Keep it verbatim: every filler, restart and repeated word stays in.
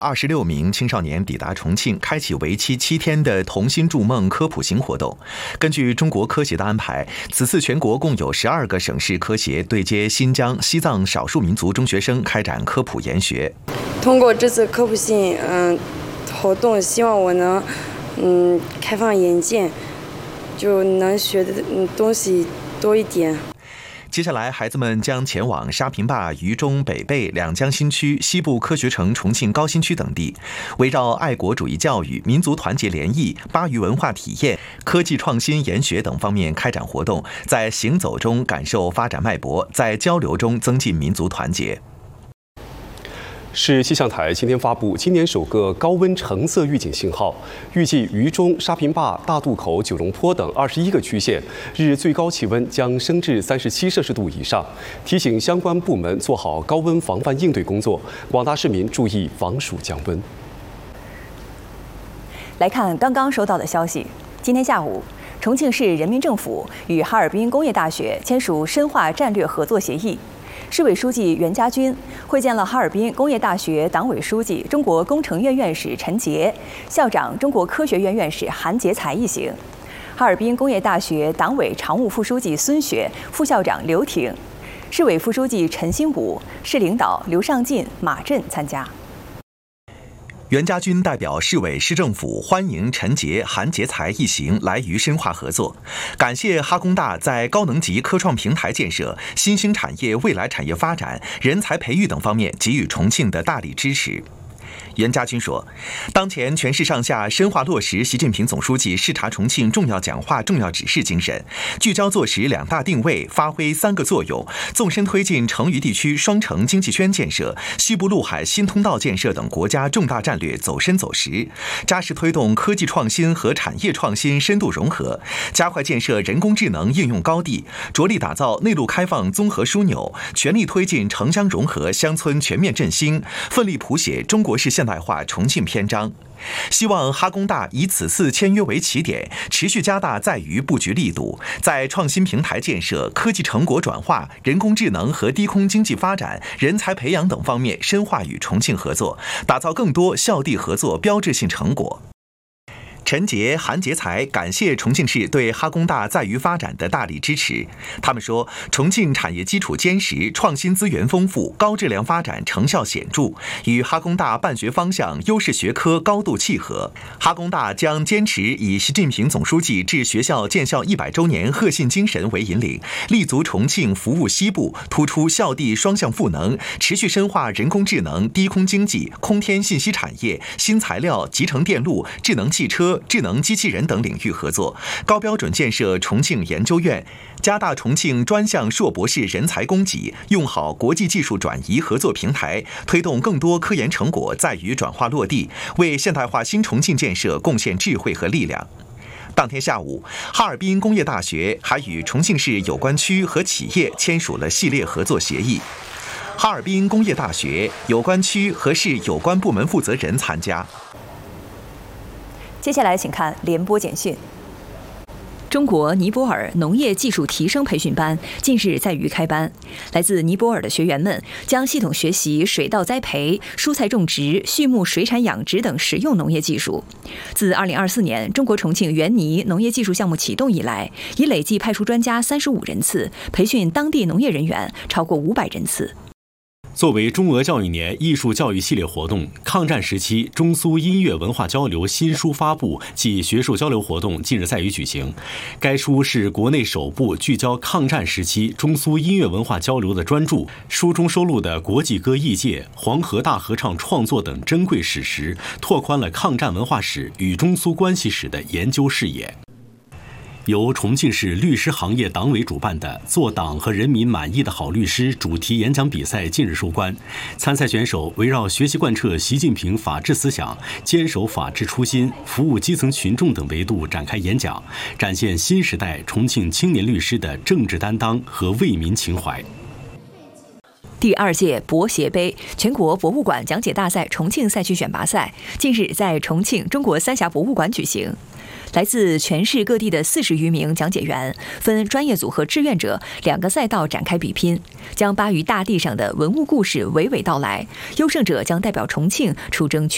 二十六名青少年抵达重庆，开启为期七天的童心筑梦科普行活动。根据中国科协的安排，此次全国共有十二个省市科协对接新疆、西藏少数民族中学生开展科普研学。 通过这次科普性嗯活动，希望我能嗯开放眼界，就能学的东西多一点。 接下来，孩子们将前往沙坪坝、渝中、北碚、两江新区、西部科学城重庆高新区等地，围绕爱国主义教育、民族团结联谊、巴渝文化体验、科技创新研学等方面开展活动，在行走中感受发展脉搏，在交流中增进民族团结。 市气象台今天发布今年首个高温橙色预警信号，预计渝中、沙坪坝、大渡口、九龙坡等二十一个区县日最高气温将升至三十七摄氏度以上，提醒相关部门做好高温防范应对工作，广大市民注意防暑降温。 来看刚刚收到的消息，今天下午，重庆市人民政府与哈尔滨工业大学签署深化战略合作协议。市委书记袁家军会见了哈尔滨工业大学党委书记、中国工程院院士陈杰、校长、中国科学院院士韩杰才一行。哈尔滨工业大学党委常务副书记孙雪、副校长刘挺、市委副书记陈新武、市领导刘尚进、马震参加。 袁家军代表市委市政府欢迎陈杰、韩杰才一行来渝深化合作，感谢哈工大在高能级科创平台建设、新兴产业未来产业发展、人才培育等方面给予重庆的大力支持。袁家军说，当前全市上下深化落实习近平总书记视察重庆重要讲话重要指示精神，聚焦做实两大定位，发挥三个作用，纵深推进成渝地区双城经济圈建设、西部陆海新通道建设等国家重大战略走深走实，扎实推动科技创新和产业创新深度融合，加快建设人工智能应用高地，着力打造内陆开放综合枢纽，全力推进城乡融合、乡村全面振兴，奋力谱写中国式现代化重庆篇章。希望哈工大以此次签约为起点，持续加大在渝布局力度，在创新平台建设、科技成果转化、人工智能和低空经济发展、人才培养等方面深化与重庆合作，打造更多校地合作标志性成果。陈杰、韩杰才感谢重庆市对哈工大在渝发展的大力支持。他们说，重庆产业基础坚实，创新资源丰富，高质量发展成效显著，与哈工大办学方向、优势学科高度契合。哈工大将坚持以习近平总书记致学校建校一百周年贺信精神为引领，立足重庆服务西部，突出校地双向赋能，持续深化人工智能、低空经济、空天信息产业、新材料、集成电路、智能汽车、智能机器人等领域合作，高标准建设重庆研究院，加大重庆专项硕博士人才供给，用好国际技术转移合作平台，推动更多科研成果在渝转化落地，为现代化新重庆建设贡献智慧和力量。当天下午，哈尔滨工业大学还与重庆市有关区和企业签署了系列合作协议。哈尔滨工业大学有关区和市有关部门负责人参加。 接下来请看联播简讯。中国尼泊尔农业技术提升培训班近日在渝开班，来自尼泊尔的学员们将系统学习水稻栽培、蔬菜种植、畜牧水产养殖等实用农业技术。自二零二四年中国重庆援尼农业技术项目启动以来，已累计派出专家三十五人次，培训当地农业人员超过五百人次。 作为中俄教育年艺术教育系列活动，抗战时期中苏音乐文化交流新书发布暨学术交流活动近日在渝举行。该书是国内首部聚焦抗战时期中苏音乐文化交流的专著，书中收录的国际歌艺界、黄河大合唱创作等珍贵史实，拓宽了抗战文化史与中苏关系史的研究视野。由重庆市律师行业党委主办的“做党和人民满意的好律师”主题演讲比赛近日收官，参赛选手围绕学习贯彻习近平法治思想、坚守法治初心、服务基层群众等维度展开演讲，展现新时代重庆青年律师的政治担当和为民情怀。 第二届博协杯全国博物馆讲解大赛重庆赛区选拔赛近日在重庆中国三峡博物馆举行。来自全市各地的四十余名讲解员分专业组和志愿者两个赛道展开比拼，将巴渝大地上的文物故事娓娓道来。优胜者将代表重庆出征全